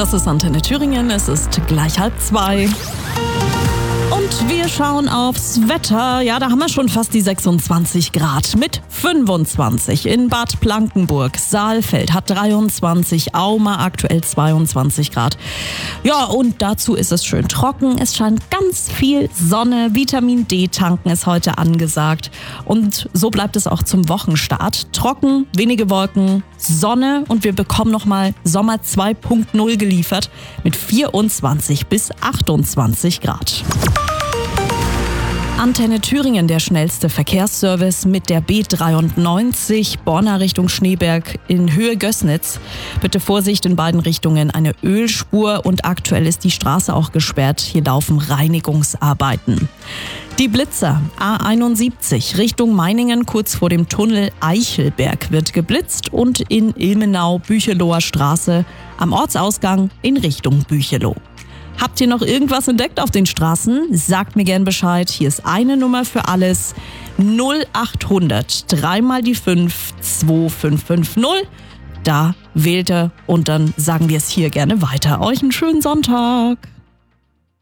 Das ist Antenne Thüringen, es ist gleich 1:30. Und wir schauen aufs Wetter. Ja, da haben wir schon fast die 26 Grad mit 25 in Bad Blankenburg. Saalfeld hat 23, Auma aktuell 22 Grad. Ja, und dazu ist es schön trocken. Es scheint ganz viel Sonne. Vitamin D tanken ist heute angesagt. Und so bleibt es auch zum Wochenstart. Trocken, wenige Wolken, Sonne und wir bekommen nochmal Sommer 2.0 geliefert mit 24 bis 28 Grad. Antenne Thüringen, der schnellste Verkehrsservice mit der B93, Borna Richtung Schneeberg in Höhe Gößnitz. Bitte Vorsicht in beiden Richtungen, eine Ölspur und aktuell ist die Straße auch gesperrt. Hier laufen Reinigungsarbeiten. Die Blitzer A71 Richtung Meiningen kurz vor dem Tunnel Eichelberg wird geblitzt und in Ilmenau Bücheloher Straße am Ortsausgang in Richtung Bücheloh. Habt ihr noch irgendwas entdeckt auf den Straßen? Sagt mir gern Bescheid. Hier ist eine Nummer für alles. 0800 3 mal die 5 2550. Da wählt ihr und dann sagen wir es hier gerne weiter. Euch einen schönen Sonntag.